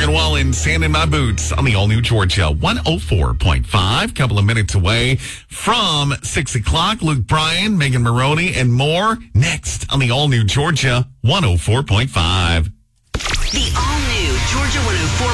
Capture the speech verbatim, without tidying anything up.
Wall and Sand in My Boots on the all-new Georgia one oh four point five. Couple of minutes away from six o'clock. Luke Bryan, Megan Maroney, and more next on the all-new Georgia one oh four point five. The all-new Georgia one oh four